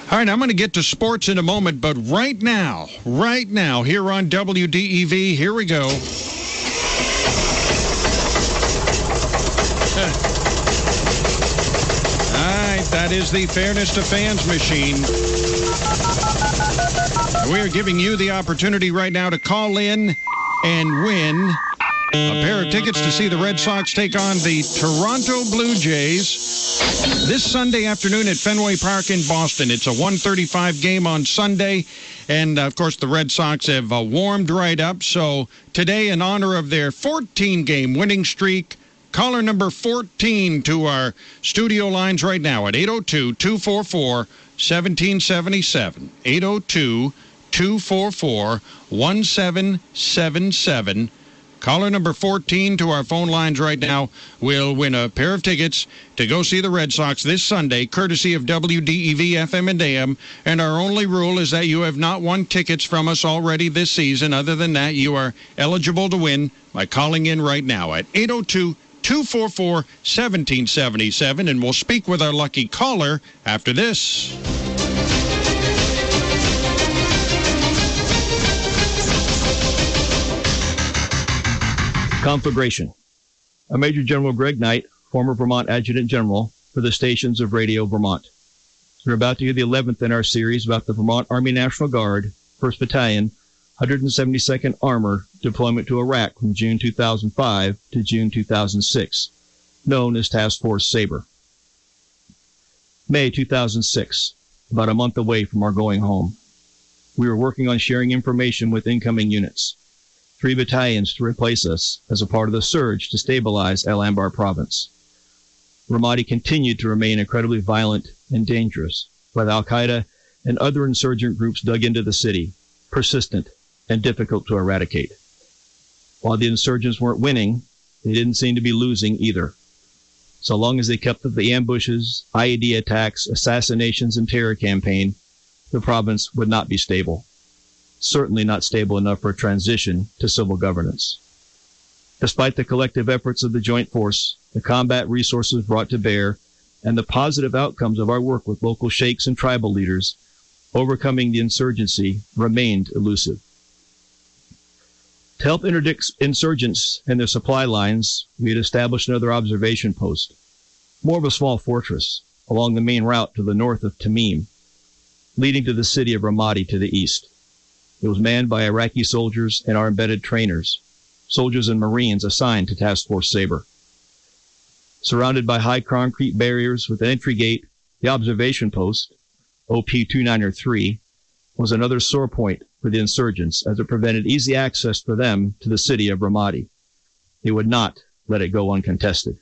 All right, I'm going to get to sports in a moment, but right now, here on WDEV, here we go. All right, that is the Fairness to Fans machine. We're giving you the opportunity right now to call in and win a pair of tickets to see the Red Sox take on the Toronto Blue Jays this Sunday afternoon at Fenway Park in Boston. It's a 1:35 game on Sunday, and, of course, the Red Sox have warmed right up. So today, in honor of their 14-game winning streak, caller number 14 to our studio lines right now at 802-244-1777, 802-244-1777. Caller number 14 to our phone lines right now will win a pair of tickets to go see the Red Sox this Sunday, courtesy of WDEV FM and AM. And our only rule is that you have not won tickets from us already this season. Other than that, you are eligible to win by calling in right now at 802-244-1777. And we'll speak with our lucky caller after this. Conflagration. I'm Major General Greg Knight, former Vermont Adjutant General for the stations of Radio Vermont. You're about to hear the 11th in our series about the Vermont Army National Guard, 1st Battalion, 172nd Armor deployment to Iraq from June 2005 to June 2006, known as Task Force Sabre. May 2006, about a month away from our going home. We were working on sharing information with incoming units. 3 battalions to replace us as a part of the surge to stabilize El Anbar province. Ramadi continued to remain incredibly violent and dangerous, while Al-Qaeda and other insurgent groups dug into the city, persistent and difficult to eradicate. While the insurgents weren't winning, they didn't seem to be losing either. So long as they kept up the ambushes, IED attacks, assassinations, and terror campaign, the province would not be stable. Certainly not stable enough for a transition to civil governance. Despite the collective efforts of the Joint Force, the combat resources brought to bear, and the positive outcomes of our work with local sheikhs and tribal leaders, overcoming the insurgency remained elusive. To help interdict insurgents and their supply lines, we had established another observation post, more of a small fortress, along the main route to the north of Tamim, leading to the city of Ramadi to the east. It was manned by Iraqi soldiers and our embedded trainers, soldiers and Marines assigned to Task Force Sabre. Surrounded by high concrete barriers with an entry gate, the observation post, OP-293, was another sore point for the insurgents as it prevented easy access for them to the city of Ramadi. They would not let it go uncontested.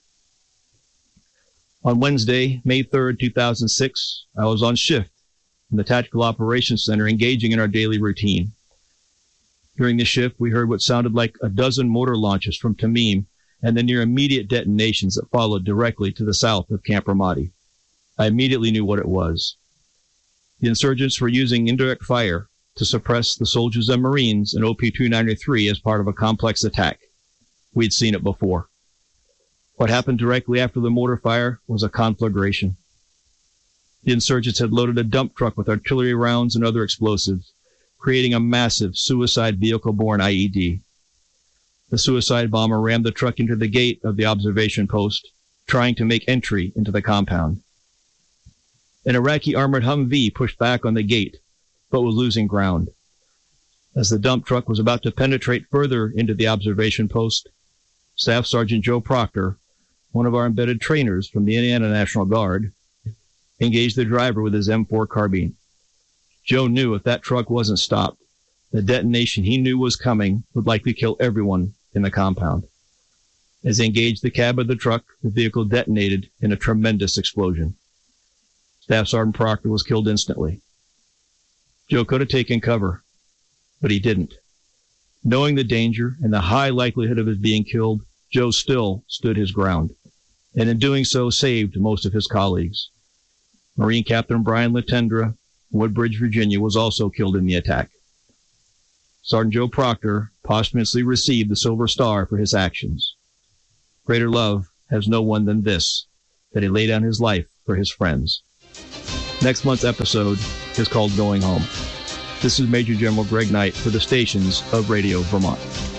On Wednesday, May 3rd, 2006, I was on shift in the Tactical Operations Center engaging in our daily routine. During the shift, we heard what sounded like a dozen mortar launches from Tamim and the near immediate detonations that followed directly to the south of Camp Ramadi. I immediately knew what it was. The insurgents were using indirect fire to suppress the soldiers and Marines in OP-293 as part of a complex attack. We'd seen it before. What happened directly after the mortar fire was a conflagration. The insurgents had loaded a dump truck with artillery rounds and other explosives, creating a massive suicide vehicle-borne IED. The suicide bomber rammed the truck into the gate of the observation post, trying to make entry into the compound. An Iraqi armored Humvee pushed back on the gate, but was losing ground. As the dump truck was about to penetrate further into the observation post, Staff Sergeant Joe Proctor, one of our embedded trainers from the Indiana National Guard, engaged the driver with his M4 carbine. Joe knew if that truck wasn't stopped, the detonation he knew was coming would likely kill everyone in the compound. As he engaged the cab of the truck, the vehicle detonated in a tremendous explosion. Staff Sergeant Proctor was killed instantly. Joe could have taken cover, but he didn't. Knowing the danger and the high likelihood of his being killed, Joe still stood his ground, and in doing so saved most of his colleagues. Marine Captain Brian Latendra, Woodbridge, Virginia, was also killed in the attack. Sergeant Joe Proctor posthumously received the Silver Star for his actions. Greater love has no one than this, that he laid down his life for his friends. Next month's episode is called Going Home. This is Major General Greg Knight for the stations of Radio Vermont.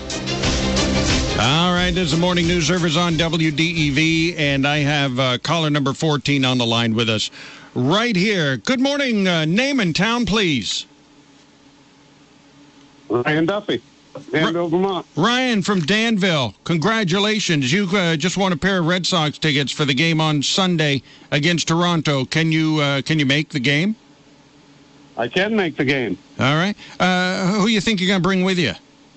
All right, this is the Morning News Service on WDEV, and I have caller number 14 on the line with us right here. Good morning. Name and town, please. Ryan Duffy, Danville, Vermont. Ryan from Danville, congratulations. You just won a pair of Red Sox tickets for the game on Sunday against Toronto. Can you make the game? I can make the game. All right. Who you think you're going to bring with you?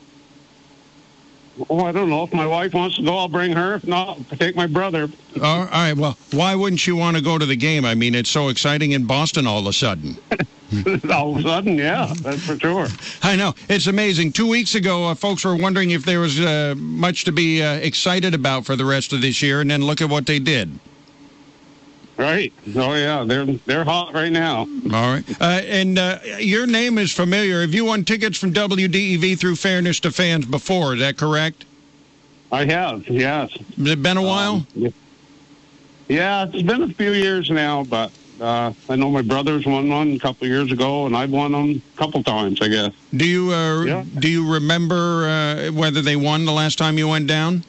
Oh, I don't know. If my wife wants to go, I'll bring her. If not, I'll take my brother. All right. Well, why wouldn't you want to go to the game? I mean, it's so exciting in Boston all of a sudden. All of a sudden, yeah, that's for sure. I know. It's amazing. 2 weeks ago, folks were wondering if there was much to be excited about for the rest of this year, and then look at what they did. Right. Oh, yeah, they're hot right now. All right. And your name is familiar. Have you won tickets from WDEV through Fairness to Fans before? Is that correct? I have, yes. Has it been a while? Yeah, it's been a few years now, but I know my brothers won one a couple of years ago, and I've won them a couple times, I guess. Do you remember whether they won the last time you went down?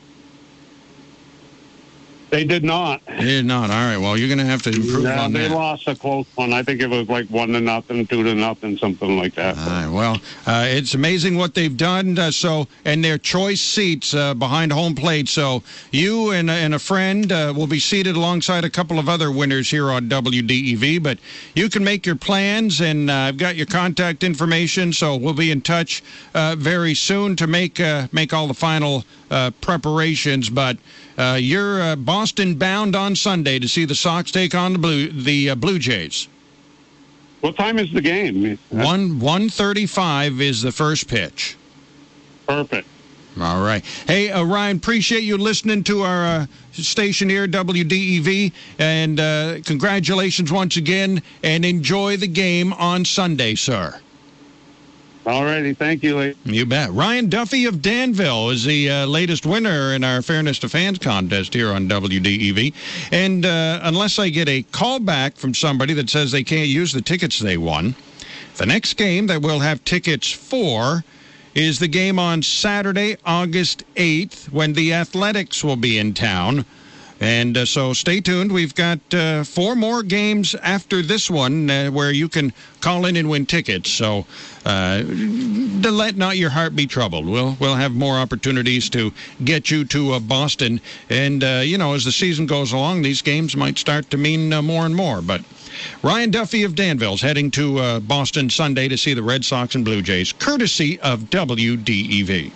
They did not. They did not. All right. Well, you're going to have to improve on that. They lost a close one. I think it was like 1-0, 2-0, something like that. All right. Well, it's amazing what they've done. And their choice seats behind home plate. So you and a friend will be seated alongside a couple of other winners here on WDEV. But you can make your plans, and I've got your contact information. So we'll be in touch very soon to make all the final preparations. But you're Boston bound on Sunday to see the Sox take on the Blue Jays. What time is the game? 1:35 is the first pitch. Perfect. All right. Hey, Ryan, appreciate you listening to our station here, WDEV, and congratulations once again, and enjoy the game on Sunday, sir. All righty. Thank you, Lee. You bet. Ryan Duffy of Danville is the latest winner in our Fairness to Fans contest here on WDEV. And unless I get a call back from somebody that says they can't use the tickets they won, the next game that we'll have tickets for is the game on Saturday, August 8th, when the Athletics will be in town. And so stay tuned. We've got 4 more games after this one where you can call in and win tickets. So let not your heart be troubled. We'll have more opportunities to get you to Boston. And, as the season goes along, these games might start to mean more and more. But Ryan Duffy of Danville is heading to Boston Sunday to see the Red Sox and Blue Jays, courtesy of WDEV.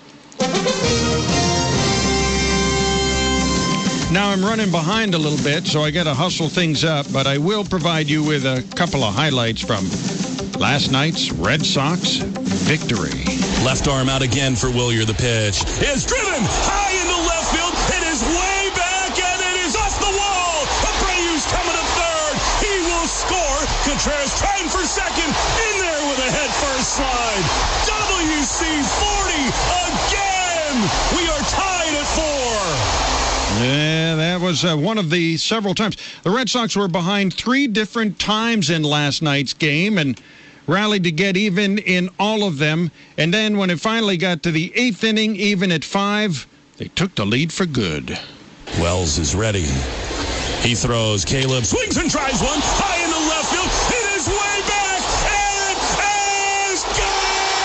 Now I'm running behind a little bit, so I got to hustle things up, but I will provide you with a couple of highlights from last night's Red Sox victory. Left arm out again for Willier. The pitch is driven high into left field. It is way back, and it is off the wall. Abreu's coming to third. He will score. Contreras trying for second. In there with a head-first slide. WC40 again. We are tied at 4. Yeah, that was one of the several times. The Red Sox were behind 3 different times in last night's game and rallied to get even in all of them. And then when it finally got to the 8th inning, even at 5, they took the lead for good. Wells is ready. He throws. Caleb swings and tries one. High into left field. It is way back. And it is gone!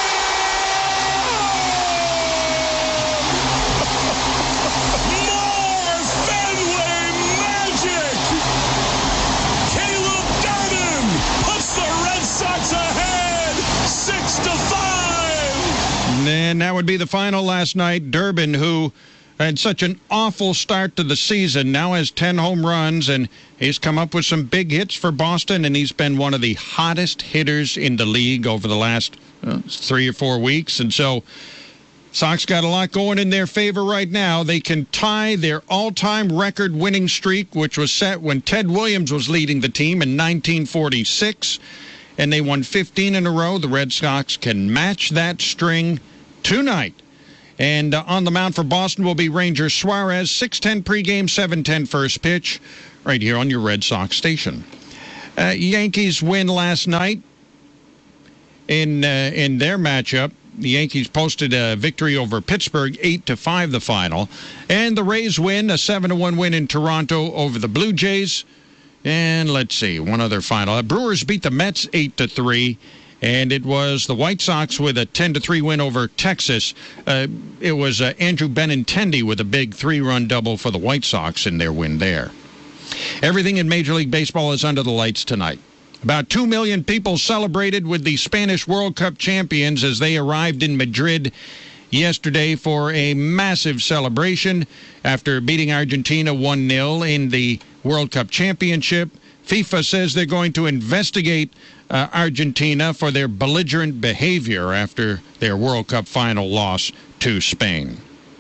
And that would be the final last night. Durbin, who had such an awful start to the season, now has 10 home runs, and he's come up with some big hits for Boston, and he's been one of the hottest hitters in the league over the last 3 or 4 weeks. And so Sox got a lot going in their favor right now. They can tie their all-time record winning streak, which was set when Ted Williams was leading the team in 1946, and they won 15 in a row. The Red Sox can match that string tonight. And on the mound for Boston will be Ranger Suarez, 6:10 pregame, 7:10 first pitch, right here on your Red Sox station. Yankees win last night in their matchup. The Yankees posted a victory over Pittsburgh, 8-5 the final. And the Rays win, a 7-1 win in Toronto over the Blue Jays. And let's see, one other final. Brewers beat the Mets 8-3. And it was the White Sox with a 10-3 win over Texas. It was Andrew Benintendi with a big 3-run double for the White Sox in their win there. Everything in Major League Baseball is under the lights tonight. About 2 million people celebrated with the Spanish World Cup champions as they arrived in Madrid yesterday for a massive celebration after beating Argentina 1-0 in the World Cup championship. FIFA says they're going to investigate Argentina for their belligerent behavior after their World Cup final loss to Spain.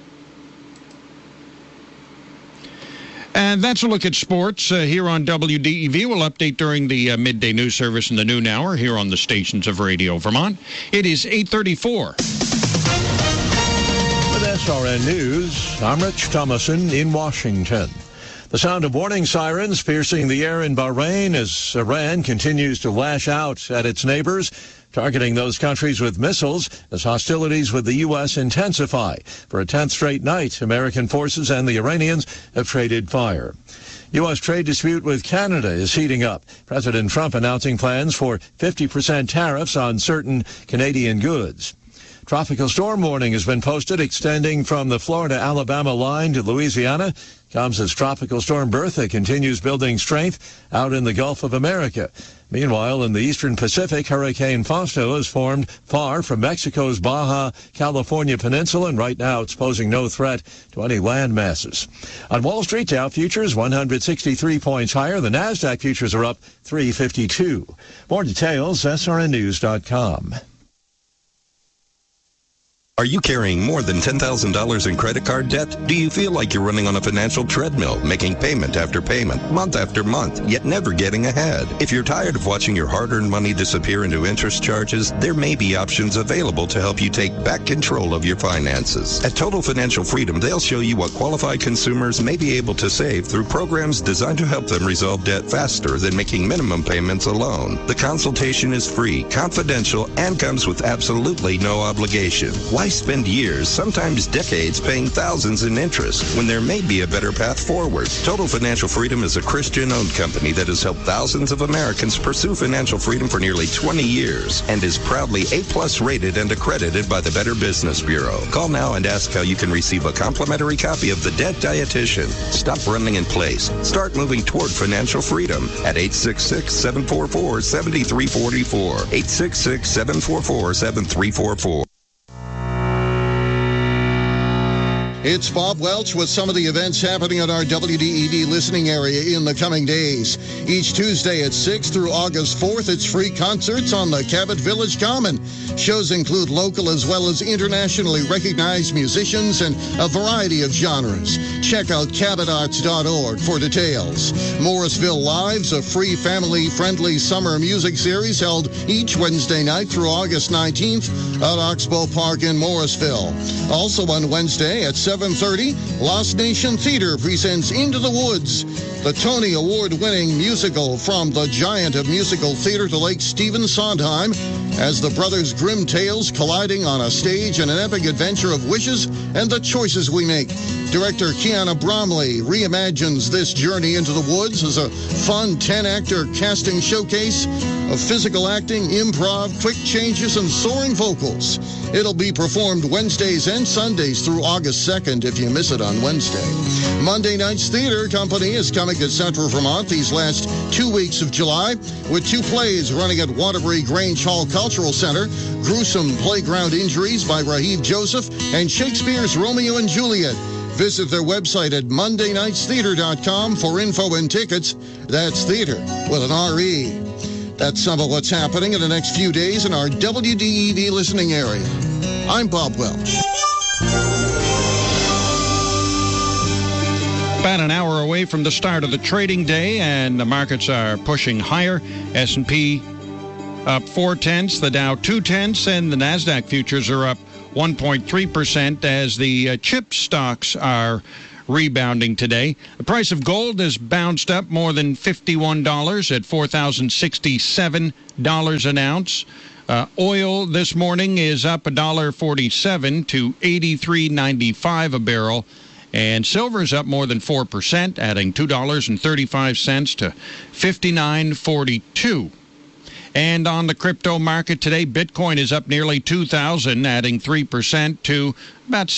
And that's a look at sports here on WDEV. We'll update during the midday news service in the noon hour here on the stations of Radio Vermont. It is 8:34. With SRN News, I'm Rich Thomason in Washington. The sound of warning sirens piercing the air in Bahrain as Iran continues to lash out at its neighbors, targeting those countries with missiles as hostilities with the U.S. intensify. For a 10th straight night, American forces and the Iranians have traded fire. U.S. trade dispute with Canada is heating up. President Trump announcing plans for 50% tariffs on certain Canadian goods. Tropical storm warning has been posted extending from the Florida-Alabama line to Louisiana. Comes as Tropical Storm Bertha continues building strength out in the Gulf of America. Meanwhile, in the eastern Pacific, Hurricane Fausto has formed far from Mexico's Baja California Peninsula, and right now it's posing no threat to any land masses. On Wall Street, Dow futures 163 points higher. The NASDAQ futures are up 352. More details, srnnews.com. Are you carrying more than $10,000 in credit card debt? Do you feel like you're running on a financial treadmill, making payment after payment, month after month, yet never getting ahead? If you're tired of watching your hard-earned money disappear into interest charges, there may be options available to help you take back control of your finances. At Total Financial Freedom, they'll show you what qualified consumers may be able to save through programs designed to help them resolve debt faster than making minimum payments alone. The consultation is free, confidential, and comes with absolutely no obligation. Why spend years, sometimes decades, paying thousands in interest when there may be a better path forward? Total Financial Freedom is a Christian-owned company that has helped thousands of Americans pursue financial freedom for nearly 20 years and is proudly A+ rated and accredited by the Better Business Bureau. Call now and ask how you can receive a complimentary copy of The Debt Dietitian. Stop running in place. Start moving toward financial freedom at 866-744-7344. 866-744-7344. It's Bob Welch with some of the events happening in our WDEV listening area in the coming days. Each Tuesday at 6 through August 4th, it's free concerts on the Cabot Village Common. Shows include local as well as internationally recognized musicians and a variety of genres. Check out cabotarts.org for details. Morrisville Live's a free family-friendly summer music series held each Wednesday night through August 19th at Oxbow Park in Morrisville. Also on Wednesday at 7:30, Lost Nation Theater presents Into the Woods, the Tony Award-winning musical from the giant of musical theater to Lake Stephen Sondheim, as the brothers Grimm tales colliding on a stage in an epic adventure of wishes and the choices we make. Director Kiana Bromley reimagines this journey into the woods as a fun 10-actor casting showcase of physical acting, improv, quick changes, and soaring vocals. It'll be performed Wednesdays and Sundays through August 2nd if you miss it on Wednesday. Monday Night's Theater Company is coming to Central Vermont these last 2 weeks of July with 2 plays running at Waterbury Grange Hall Cultural Center, Gruesome Playground Injuries by Raheem Joseph, and Shakespeare's Romeo and Juliet. Visit their website at mondaynightstheater.com for info and tickets. That's theater with an R-E. That's some of what's happening in the next few days in our WDEV listening area. I'm Bob Welch. About an hour away from the start of the trading day, and the markets are pushing higher. S&P up 0.4, the Dow 0.2, and the NASDAQ futures are up 1.3% as the chip stocks are rebounding today. The price of gold has bounced up more than $51 at $4,067 an ounce. Oil this morning is up $1.47 to $83.95 a barrel. And silver is up more than 4%, adding $2.35 to $59.42. And on the crypto market today, Bitcoin is up nearly 2,000, adding 3% to about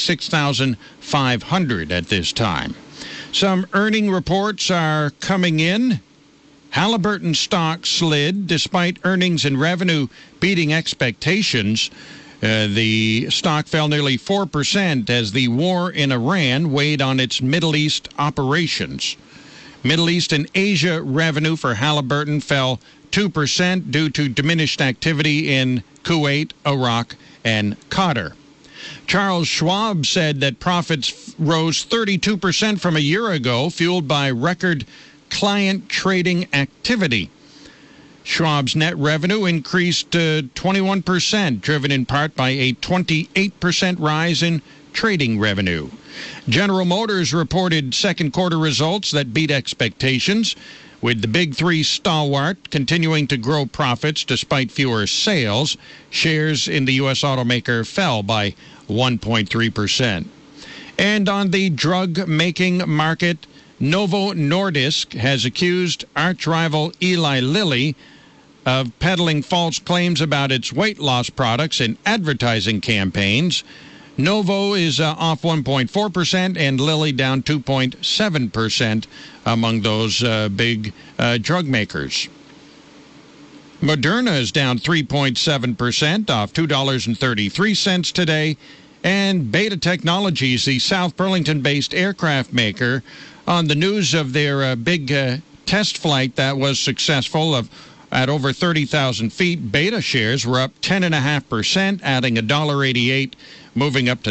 66,500 at this time. Some earning reports are coming in. Halliburton stock slid despite earnings and revenue beating expectations. The stock fell nearly 4% as the war in Iran weighed on its Middle East operations. Middle East and Asia revenue for Halliburton fell 2% due to diminished activity in Kuwait, Iraq, and Qatar. Charles Schwab said that profits rose 32% from a year ago, fueled by record client trading activity. Schwab's net revenue increased 21%, driven in part by a 28% rise in trading revenue. General Motors reported second quarter results that beat expectations, with the Big Three stalwart continuing to grow profits despite fewer sales. Shares in the U.S. automaker fell by 1.3%. And on the drug-making market, Novo Nordisk has accused arch-rival Eli Lilly of peddling false claims about its weight loss products in advertising campaigns. Novo is off 1.4% and Lilly down 2.7% among those big drug makers. Moderna is down 3.7%, off $2.33 today. And Beta Technologies, the South Burlington-based aircraft maker, on the news of their big test flight that was successful at over 30,000 feet, Beta shares were up 10.5%, adding $1.88, moving up to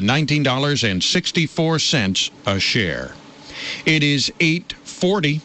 $19.64 a share. It is 8:40.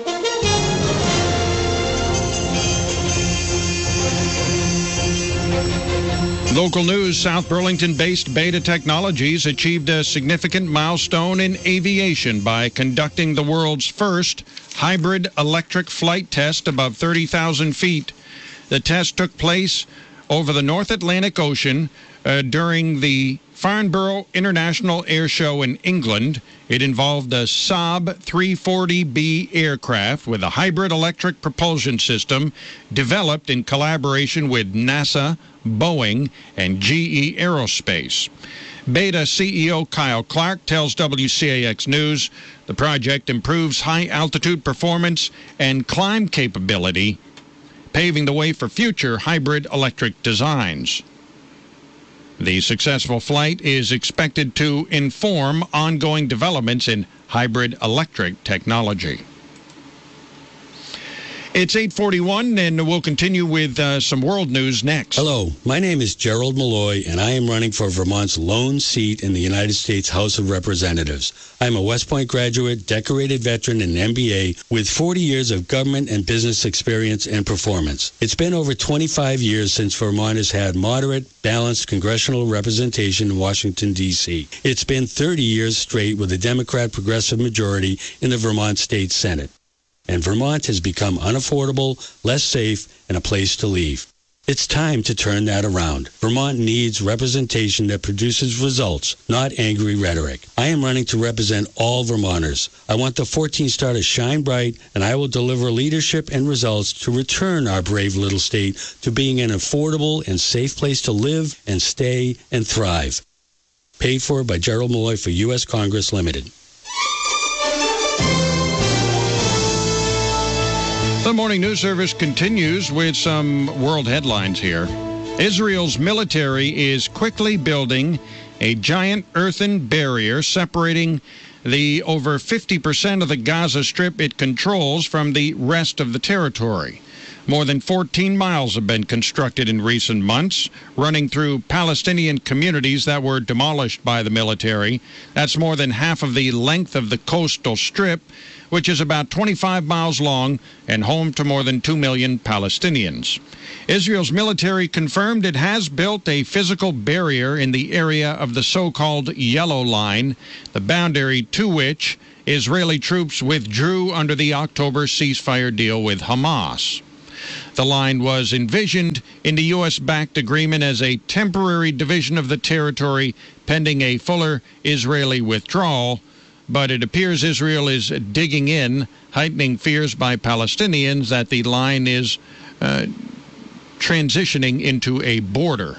Local news, South Burlington-based Beta Technologies achieved a significant milestone in aviation by conducting the world's first hybrid electric flight test above 30,000 feet. The test took place over the North Atlantic Ocean during the Farnborough International Air Show in England. It involved a Saab 340B aircraft with a hybrid electric propulsion system developed in collaboration with NASA, Boeing, and GE Aerospace. Beta CEO Kyle Clark tells WCAX News the project improves high-altitude performance and climb capability, paving the way for future hybrid electric designs. The successful flight is expected to inform ongoing developments in hybrid electric technology. It's 8:41, and we'll continue with some world news next. Hello, my name is Gerald Malloy, and I am running for Vermont's lone seat in the United States House of Representatives. I'm a West Point graduate, decorated veteran, and MBA with 40 years of government and business experience and performance. It's been over 25 years since Vermont has had moderate, balanced congressional representation in Washington, D.C. It's been 30 years straight with a Democrat progressive majority in the Vermont State Senate. And Vermont has become unaffordable, less safe, and a place to leave. It's time to turn that around. Vermont needs representation that produces results, not angry rhetoric. I am running to represent all Vermonters. I want the 14 star to shine bright, and I will deliver leadership and results to return our brave little state to being an affordable and safe place to live and stay and thrive. Paid for by Gerald Malloy for U.S. Congress Limited. The Morning News Service continues with some world headlines here. Israel's military is quickly building a giant earthen barrier separating the over 50% of the Gaza Strip it controls from the rest of the territory. More than 14 miles have been constructed in recent months, running through Palestinian communities that were demolished by the military. That's more than half of the length of the coastal strip, which is about 25 miles long and home to more than 2 million Palestinians. Israel's military confirmed it has built a physical barrier in the area of the so-called Yellow Line, the boundary to which Israeli troops withdrew under the October ceasefire deal with Hamas. The line was envisioned in the U.S.-backed agreement as a temporary division of the territory pending a fuller Israeli withdrawal, but it appears Israel is digging in, heightening fears by Palestinians that the line is transitioning into a border.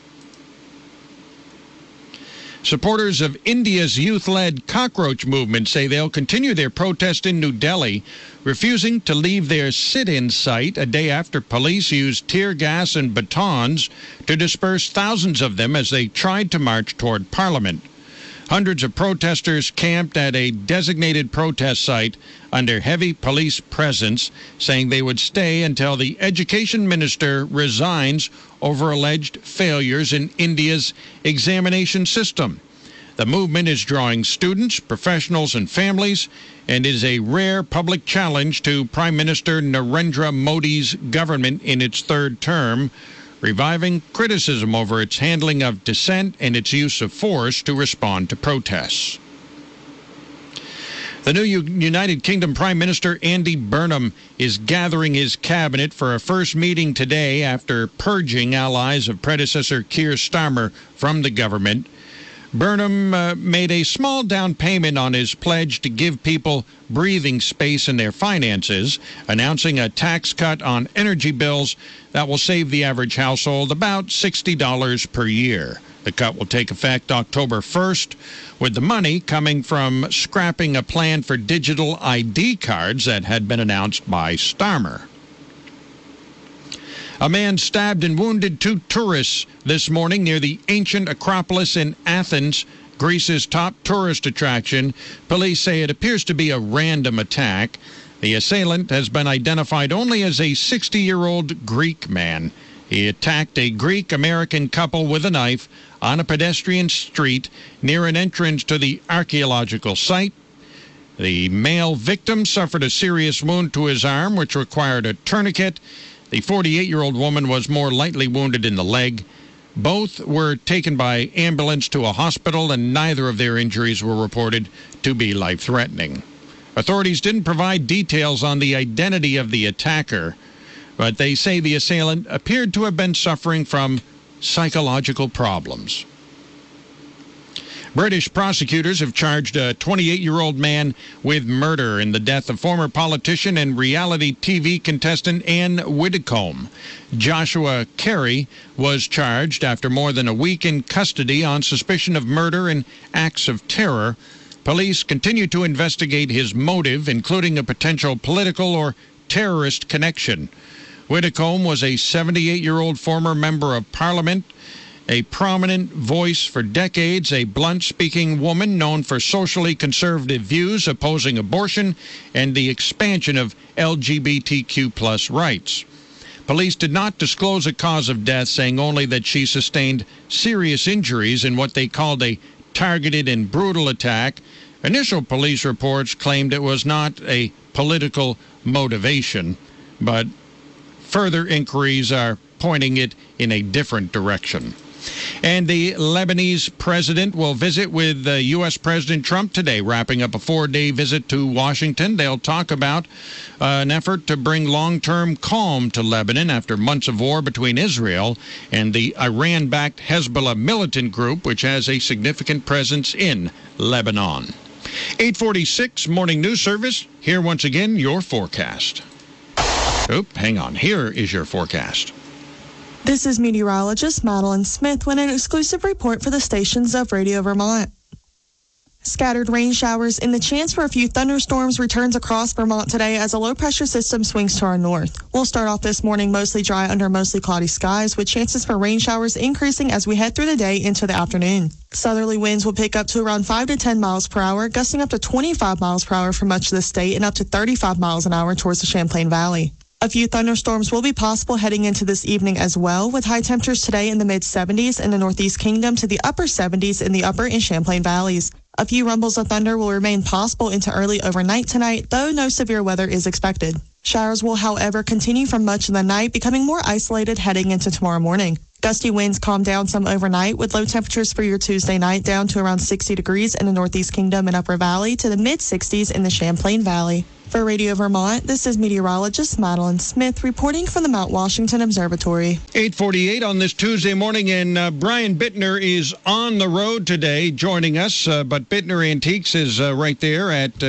Supporters of India's youth-led cockroach movement say they'll continue their protest in New Delhi, refusing to leave their sit-in site a day after police used tear gas and batons to disperse thousands of them as they tried to march toward Parliament. Hundreds of protesters camped at a designated protest site under heavy police presence, saying they would stay until the education minister resigns over alleged failures in India's examination system. The movement is drawing students, professionals, and families, and is a rare public challenge to Prime Minister Narendra Modi's government in its third term, reviving criticism over its handling of dissent and its use of force to respond to protests. The new United Kingdom Prime Minister Andy Burnham is gathering his cabinet for a first meeting today after purging allies of predecessor Keir Starmer from the government. Burnham made a small down payment on his pledge to give people breathing space in their finances, announcing a tax cut on energy bills that will save the average household about $60 per year. The cut will take effect October 1st, with the money coming from scrapping a plan for digital ID cards that had been announced by Starmer. A man stabbed and wounded 2 tourists this morning near the ancient Acropolis in Athens, Greece's top tourist attraction. Police say it appears to be a random attack. The assailant has been identified only as a 60-year-old Greek man. He attacked a Greek-American couple with a knife on a pedestrian street near an entrance to the archaeological site. The male victim suffered a serious wound to his arm, which required a tourniquet. The 48-year-old woman was more lightly wounded in the leg. Both were taken by ambulance to a hospital, and neither of their injuries were reported to be life-threatening. Authorities didn't provide details on the identity of the attacker, but they say the assailant appeared to have been suffering from psychological problems. British prosecutors have charged a 28-year-old man with murder in the death of former politician and reality TV contestant Anne Widdecombe. Joshua Carey was charged after more than a week in custody on suspicion of murder and acts of terror. Police continue to investigate his motive, including a potential political or terrorist connection. Widdecombe was a 78-year-old former member of Parliament, a prominent voice for decades, a blunt-speaking woman known for socially conservative views opposing abortion and the expansion of LGBTQ+ rights. Police did not disclose a cause of death, saying only that she sustained serious injuries in what they called a targeted and brutal attack. Initial police reports claimed it was not a political motivation, but further inquiries are pointing it in a different direction. And the Lebanese president will visit with U.S. President Trump today, wrapping up a 4-day visit to Washington. They'll talk about an effort to bring long-term calm to Lebanon after months of war between Israel and the Iran-backed Hezbollah militant group, which has a significant presence in Lebanon. 8:46 Morning News Service. Here once again, your forecast. Hang on. Here is your forecast. This is meteorologist Madeline Smith with an exclusive report for the stations of Radio Vermont. Scattered rain showers and the chance for a few thunderstorms returns across Vermont today as a low-pressure system swings to our north. We'll start off this morning mostly dry under mostly cloudy skies, with chances for rain showers increasing as we head through the day into the afternoon. Southerly winds will pick up to around 5 to 10 miles per hour, gusting up to 25 miles per hour for much of the state and up to 35 miles an hour towards the Champlain Valley. A few thunderstorms will be possible heading into this evening as well, with high temperatures today in the mid-70s in the Northeast Kingdom to the upper 70s in the upper and Champlain valleys. A few rumbles of thunder will remain possible into early overnight tonight, though no severe weather is expected. Showers will, however, continue from much of the night, becoming more isolated heading into tomorrow morning. Gusty winds calm down some overnight, with low temperatures for your Tuesday night down to around 60 degrees in the Northeast Kingdom and Upper Valley to the mid-60s in the Champlain Valley. For Radio Vermont, this is meteorologist Madeline Smith reporting from the Mount Washington Observatory. 8:48 on this Tuesday morning, and Brian Bittner is on the road today joining us, but Bittner Antiques is right there at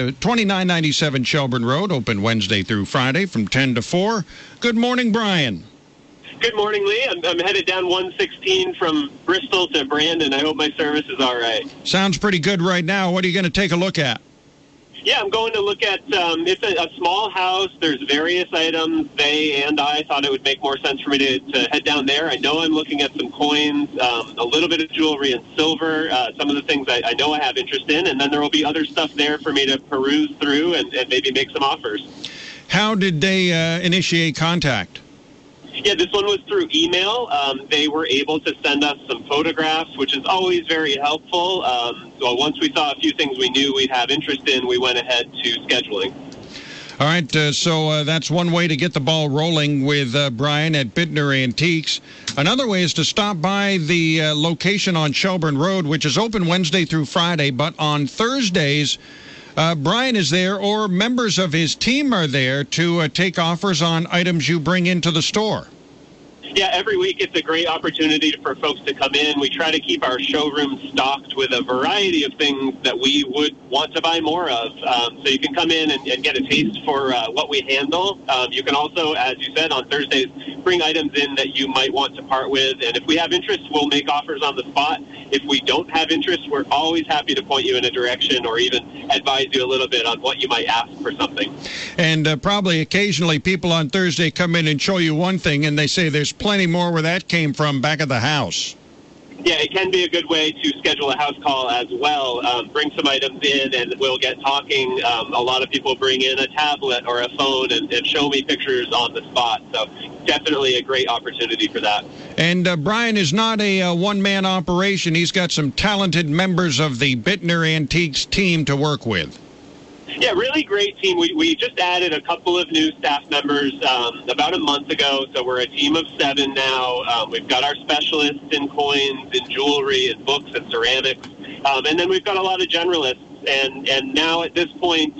2997 Shelburne Road, open Wednesday through Friday from 10 to 4. Good morning, Brian. Good morning, Lee. I'm headed down 116 from Bristol to Brandon. I hope my service is all right. Sounds pretty good right now. What are you going to take a look at? Yeah, I'm going to look at, it's a small house. There's various items. They and I thought it would make more sense for me to head down there. I know I'm looking at some coins, a little bit of jewelry and silver, some of the things I know I have interest in, and then there will be other stuff there for me to peruse through and maybe make some offers. How did they initiate contact? Yeah, this one was through email. They were able to send us some photographs, which is always very helpful. So once we saw a few things we knew we'd have interest in, we went ahead to scheduling. All right, so that's one way to get the ball rolling with Brian at Bittner Antiques. Another way is to stop by the location on Shelburne Road, which is open Wednesday through Friday, but on Thursdays, Brian is there, or members of his team are there to take offers on items you bring into the store. Yeah, every week it's a great opportunity for folks to come in. We try to keep our showroom stocked with a variety of things that we would want to buy more of. So you can come in and get a taste for what we handle. You can also, as you said, on Thursdays, bring items in that you might want to part with. And if we have interest, we'll make offers on the spot. If we don't have interest, we're always happy to point you in a direction or even advise you a little bit on what you might ask for something. And probably occasionally people on Thursday come in and show you one thing and they say there's plenty more where that came from back at the house. Yeah, it can be a good way to schedule a house call as well. Bring some items in and we'll get talking. A lot of people bring in a tablet or a phone and show me pictures on the spot. So definitely a great opportunity for that. And Brian is not a one-man operation. He's got some talented members of the Bittner Antiques team to work with. Yeah, really great team. We just added a couple of new staff members about a month ago, so we're a team of 7 now. We've got our specialists in coins, in jewelry, in books, and ceramics, and then we've got a lot of generalists. And now at this point,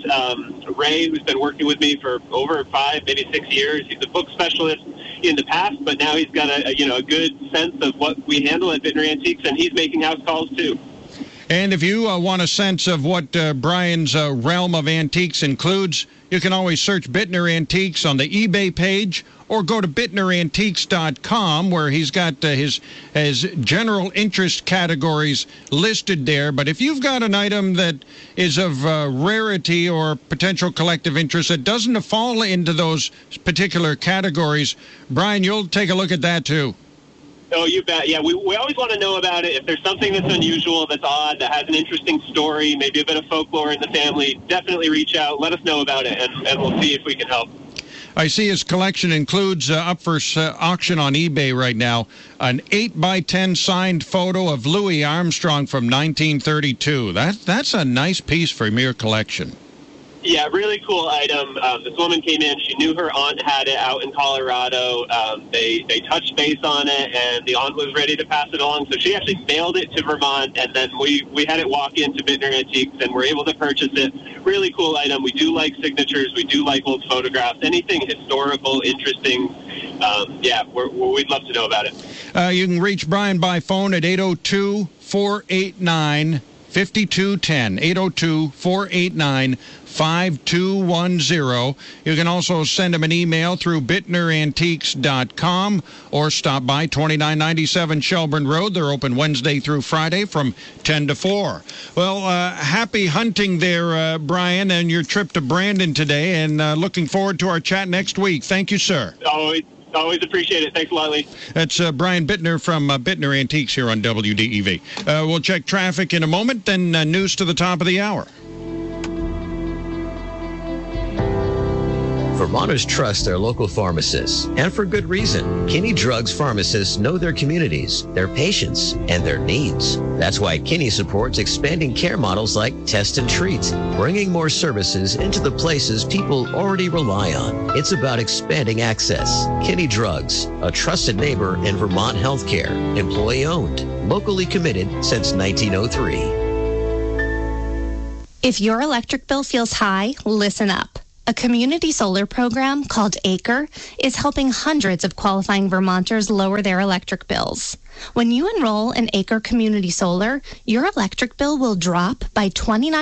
Ray, who's been working with me for over 5, maybe 6 years, he's a book specialist in the past, but now he's got a good sense of what we handle at Bittner Antiques, and he's making house calls too. And if you want a sense of what Brian's realm of antiques includes, you can always search Bittner Antiques on the eBay page or go to BittnerAntiques.com, where he's got his general interest categories listed there. But if you've got an item that is of rarity or potential collective interest that doesn't fall into those particular categories, Brian, you'll take a look at that too. Oh, you bet. Yeah, we always want to know about it. If there's something that's unusual, that's odd, that has an interesting story, maybe a bit of folklore in the family, definitely reach out. Let us know about it, and we'll see if we can help. I see his collection includes, up for auction on eBay right now, an 8x10 signed photo of Louis Armstrong from 1932. That's a nice piece from your collection. Yeah, really cool item. This woman came in. She knew her aunt had it out in Colorado. They touched base on it, and the aunt was ready to pass it along. So she actually mailed it to Vermont, and then we had it walk into Bittner Antiques, and we're able to purchase it. Really cool item. We do like signatures. We do like old photographs. Anything historical, interesting, we'd love to know about it. You can reach Brian by phone at 802-489-5210. 802-489-5210. You can also send him an email through BittnerAntiques.com or stop by 2997 Shelburne Road. They're open Wednesday through Friday from 10 to 4. Well, happy hunting there, Brian, and your trip to Brandon today, and looking forward to our chat next week. Thank you, sir. Always appreciate it. Thanks a lot, Lee. That's Brian Bittner from Bittner Antiques here on WDEV. We'll check traffic in a moment, then news to the top of the hour. Vermonters trust their local pharmacists, and for good reason. Kinney Drugs pharmacists know their communities, their patients, and their needs. That's why Kinney supports expanding care models like Test and Treat, bringing more services into the places people already rely on. It's about expanding access. Kinney Drugs, a trusted neighbor in Vermont healthcare, employee-owned, locally committed since 1903. If your electric bill feels high, listen up. A community solar program called ACRE is helping hundreds of qualifying Vermonters lower their electric bills. When you enroll in ACRE Community Solar, your electric bill will drop by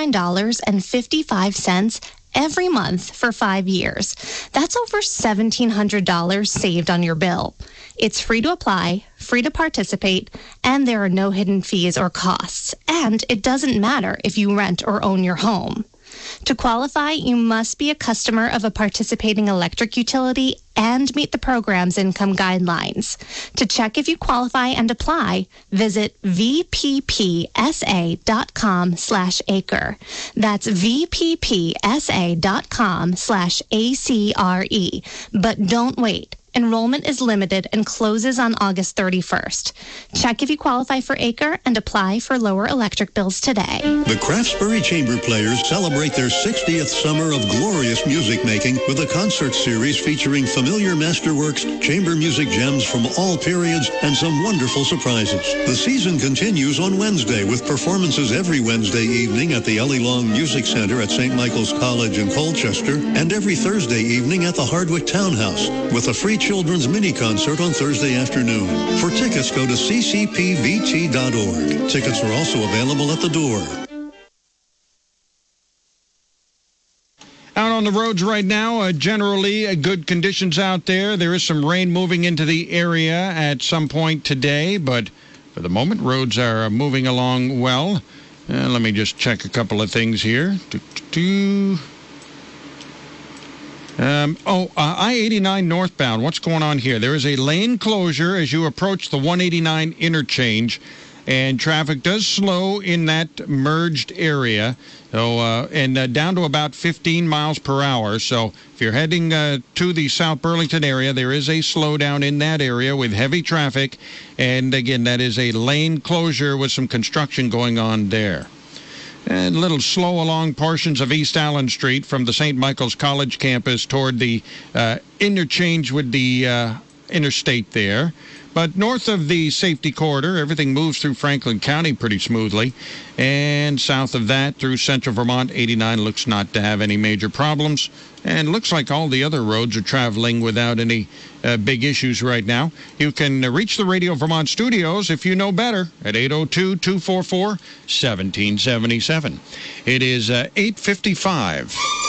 $29.55 every month for 5 years. That's over $1,700 saved on your bill. It's free to apply, free to participate, and there are no hidden fees or costs. And it doesn't matter if you rent or own your home. To qualify, you must be a customer of a participating electric utility and meet the program's income guidelines. To check if you qualify and apply, visit vppsa.com/acre. That's vppsa.com/ACRE. But don't wait. Enrollment is limited and closes on August 31st. Check if you qualify for ACRE and apply for lower electric bills today. The Craftsbury Chamber Players celebrate their 60th summer of glorious music making with a concert series featuring familiar masterworks, chamber music gems from all periods, and some wonderful surprises. The season continues on Wednesday with performances every Wednesday evening at the Ellie Long Music Center at St. Michael's College in Colchester and every Thursday evening at the Hardwick Townhouse with a free children's mini concert on Thursday afternoon. For tickets, go to ccpvt.org. Tickets are also available at the door. Out on the roads right now, generally good conditions out there. There is some rain moving into the area at some point today, but for the moment, roads are moving along well. Let me just check a couple of things here. I-89 northbound. What's going on here? There is a lane closure as you approach the 189 interchange, and traffic does slow in that merged area. So, down to about 15 miles per hour. So if you're heading to the South Burlington area, there is a slowdown in that area with heavy traffic. And again, that is a lane closure with some construction going on there. And a little slow along portions of East Allen Street from the St. Michael's College campus toward the interchange with the interstate there. But north of the safety corridor, everything moves through Franklin County pretty smoothly. And south of that, through central Vermont, 89 looks not to have any major problems. And looks like all the other roads are traveling without any big issues right now. You can reach the Radio Vermont studios if you know better at 802-244-1777. It is 8:55.